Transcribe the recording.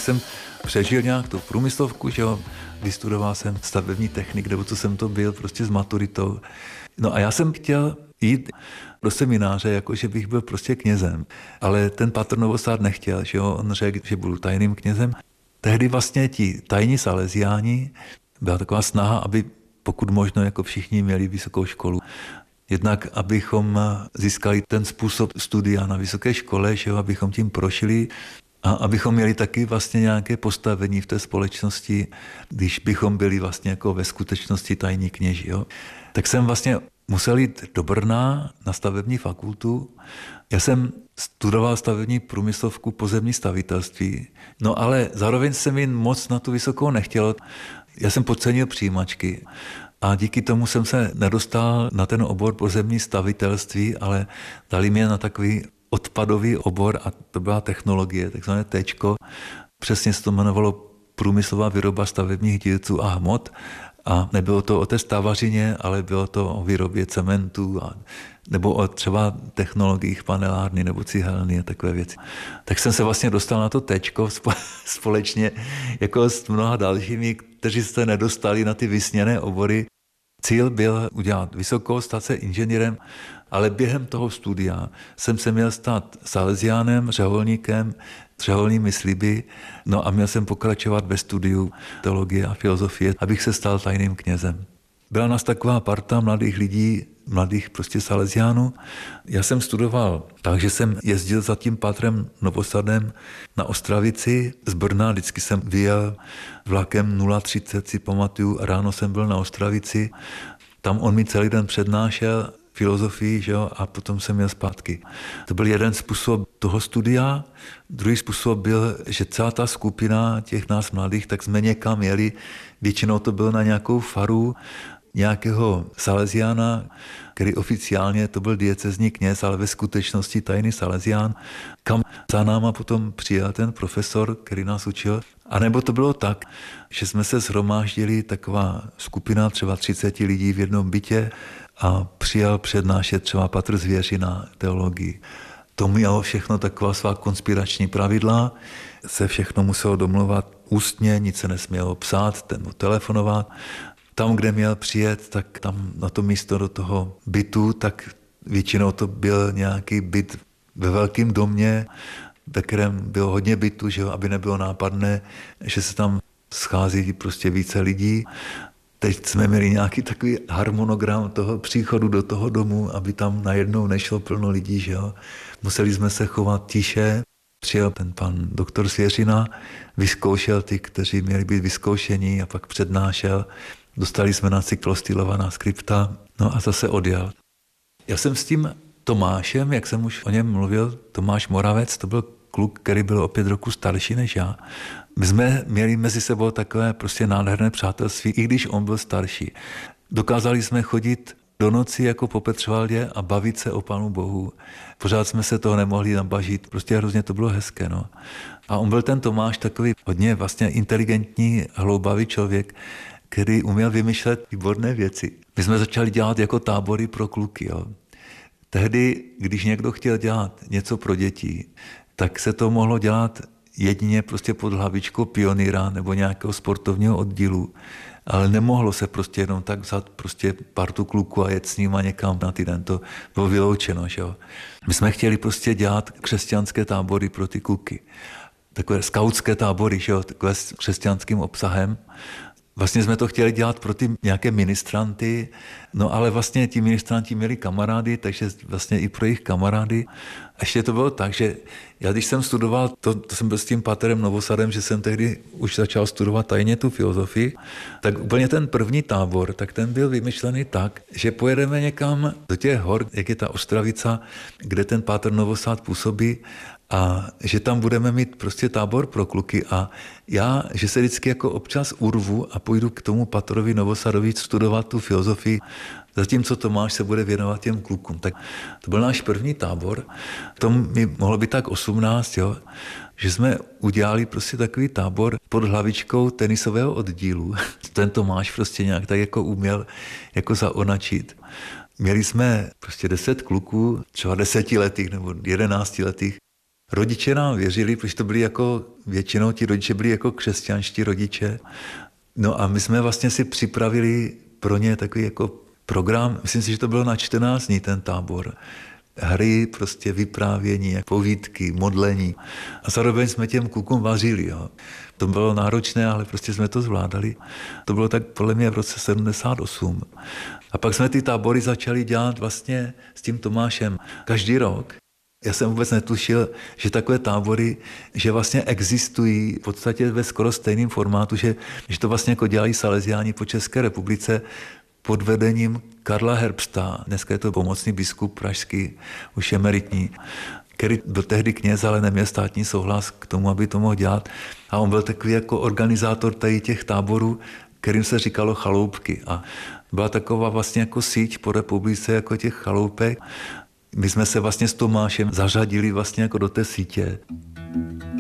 tak jsem přežil nějak tu průmyslovku, že jo, vystudoval jsem stavební technik, nebo co jsem to byl, prostě s maturitou. No a já jsem chtěl jít do semináře, jako že bych byl prostě knězem. Ale ten patr Novosad nechtěl, že jo, on řekl, že budu tajným knězem. Tehdy vlastně ti tajní saleziáni, byla taková snaha, aby pokud možno jako všichni měli vysokou školu. Jednak, abychom získali ten způsob studia na vysoké škole, že jo, abychom tím prošli a abychom měli taky vlastně nějaké postavení v té společnosti, když bychom byli vlastně jako ve skutečnosti tajní kněži. Jo. Tak jsem vlastně musel jít do Brna na stavební fakultu. Já jsem studoval stavební průmyslovku, pozemní stavitelství, no ale zároveň jsem jim moc na tu vysokou nechtěl. Já jsem podcenil přijímačky a díky tomu jsem se nedostal na ten obor pozemní stavitelství, ale dali mě na takový odpadový obor a to byla technologie, takzvané Téčko. Přesně se to jmenovalo průmyslová výroba stavebních dílců a hmot. A nebylo to o té stavařině, ale bylo to o výrobě cementu nebo o třeba technologiích panelárny nebo cihelny a takové věci. Tak jsem se vlastně dostal na to Téčko společně jako s mnoha dalšími, kteří se nedostali na ty vysněné obory. Cíl byl udělat vysokou, stát se inženýrem, ale během toho studia jsem se měl stát saleziánem, řeholníkem, s řeholními sliby, no a měl jsem pokračovat ve studiu teologie a filozofie, abych se stal tajným knězem. Byla nás taková parta mladých lidí, mladých prostě saleziánů. Já jsem studoval, takže jsem jezdil za tím pátrem Novosadem na Ostravici z Brna, vždycky jsem vyjel vlakem 0:30, si pamatuju, ráno jsem byl na Ostravici, tam on mi celý den přednášel filozofii, že jo, a potom jsem jel zpátky. To byl jeden způsob toho studia. Druhý způsob byl, že celá ta skupina těch nás mladých, tak jsme někam jeli. Většinou to bylo na nějakou faru nějakého saleziána, který oficiálně to byl diecezní kněz, ale ve skutečnosti tajný salezián, kam za náma potom přijel ten profesor, který nás učil. A nebo to bylo tak, že jsme se shromáždili, taková skupina třeba 30 lidí v jednom bytě a přijal přednášet třeba patr Zvěřina teologii. To mělo všechno taková svá konspirační pravidla, se všechno muselo domluvat ústně, nic se nesmělo psát, telefonovat. Tam, kde měl přijet, tak tam na to místo do toho bytu, tak většinou to byl nějaký byt ve velkém domě, ve kterém bylo hodně bytů, že jo, aby nebylo nápadné, že se tam schází prostě více lidí. Teď jsme měli nějaký takový harmonogram toho příchodu do toho domu, aby tam najednou nešlo plno lidí, že jo. Museli jsme se chovat tiše. Přijel ten pan doktor Svěřina, vyzkoušel ty, kteří měli být vyzkoušení a pak přednášel. Dostali jsme na cyklostylovaná skripta, no a zase odjel. Já jsem s tím Tomášem, jak jsem už o něm mluvil, Tomáš Moravec, to byl kluk, který byl o 5 roku starší než já. My jsme měli mezi sebou takové prostě nádherné přátelství, i když on byl starší. Dokázali jsme chodit do noci jako po Petřvaldě a bavit se o Pánu Bohu. Pořád jsme se toho nemohli nabažit, prostě hrozně to bylo hezké. No. A on byl ten Tomáš takový hodně vlastně inteligentní, hloubavý člověk, který uměl vymýšlet výborné věci. My jsme začali dělat jako tábory pro kluky. Jo. Tehdy, když někdo chtěl dělat něco pro děti, tak se to mohlo dělat jedině prostě pod hlavičkou pionýra nebo nějakého sportovního oddílu, ale nemohlo se prostě jenom tak vzat prostě partu kluků a jet s nima někam na týden, to bylo vyloučeno. Že jo. My jsme chtěli prostě dělat křesťanské tábory pro ty kluky. Takové skautské tábory, že jo, takové s křesťanským obsahem. Vlastně jsme to chtěli dělat pro ty nějaké ministranty, no ale vlastně ti ministranti měli kamarády, takže vlastně i pro jejich kamarády. A ještě to bylo tak, že já když jsem studoval, to jsem byl s tím paterem Novosadem, že jsem tehdy už začal studovat tajně tu filozofii, tak úplně ten první tábor, tak ten byl vymyšlený tak, že pojedeme někam do těch hor, jak je ta Ostravica, kde ten páter Novosad působí, a že tam budeme mít prostě tábor pro kluky a já, že se vždycky jako občas urvu a půjdu k tomu patrovi Novosadovi studovat tu filozofii, zatímco Tomáš se bude věnovat těm klukům. Tak to byl náš první tábor, tomu mi mohlo být tak 18, jo, že jsme udělali prostě takový tábor pod hlavičkou tenisového oddílu. Ten Tomáš prostě nějak tak jako uměl jako zaonačit. Měli jsme prostě 10 kluků, třeba 10letých nebo 11letých. Rodiče nám věřili, protože to byli jako, většinou ti rodiče byli jako křesťanští rodiče. No a my jsme vlastně si připravili pro ně takový jako program, myslím si, že to bylo na 14 dní ten tábor. Hry, prostě vyprávění, povídky, modlení. A zároveň jsme těm klukům vařili. Jo. To bylo náročné, ale prostě jsme to zvládali. To bylo tak podle mě v roce 78. A pak jsme ty tábory začali dělat vlastně s tím Tomášem každý rok. Já jsem vůbec netušil, že takové tábory, že vlastně existují v podstatě ve skoro stejném formátu, že to vlastně jako dělají Salesiáni po České republice pod vedením Karla Herbsta. Dneska je to pomocný biskup pražský, už emeritní, který byl tehdy kněz, ale neměl státní souhlas k tomu, aby to mohl dělat. A on byl takový jako organizátor tady těch táborů, kterým se říkalo chaloupky. A byla taková vlastně jako síť po republice jako těch chaloupek. My jsme se vlastně s Tomášem zařadili vlastně jako do té sítě.